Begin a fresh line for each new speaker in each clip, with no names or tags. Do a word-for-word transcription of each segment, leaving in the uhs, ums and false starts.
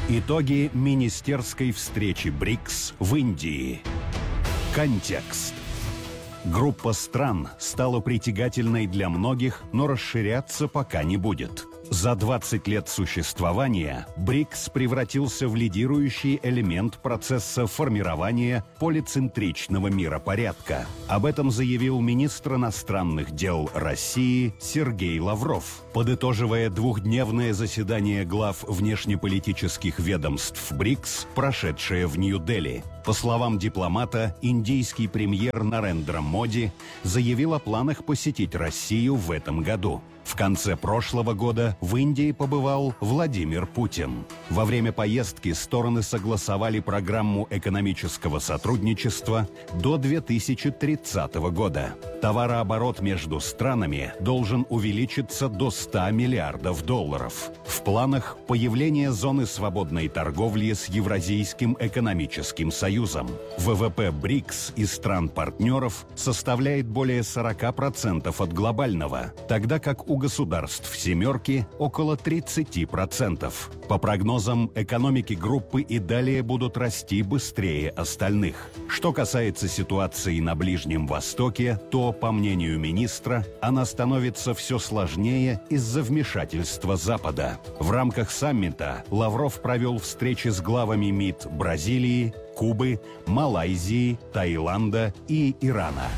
Итоги министерской встречи БРИКС в Индии. Контекст. Группа стран стала притягательной для многих, но расширяться пока не будет. За двадцать лет существования БРИКС превратился в лидирующий элемент процесса формирования полицентричного миропорядка. Об этом заявил министр иностранных дел России Сергей Лавров, подытоживая двухдневное заседание глав внешнеполитических ведомств БРИКС, прошедшее в Нью-Дели. По словам дипломата, индийский премьер Нарендра Моди заявил о планах посетить Россию в этом году. В конце прошлого года в Индии побывал Владимир Путин. Во время поездки стороны согласовали программу экономического сотрудничества до две тысячи тридцатого года. Товарооборот между странами должен увеличиться до ста миллиардов долларов. В планах появление зоны свободной торговли с Евразийским экономическим союзом. ВВП БРИКС и стран-партнеров составляет более сорока процентов от глобального, тогда как у государств «семерки» около тридцати процентов. По прогнозам, экономики группы и далее будут расти быстрее остальных. Что касается ситуации на Ближнем Востоке, то, по мнению министра, она становится все сложнее из-за вмешательства Запада. В рамках саммита Лавров провел встречи с главами МИД Бразилии, Кубы, Малайзии, Таиланда и Ирана.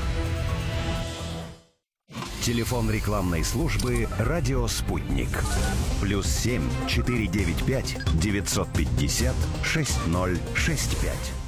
Телефон рекламной службы «Радио Спутник». Плюс семь четыре девять пять девятьсот пятьдесят шесть ноль шесть пять.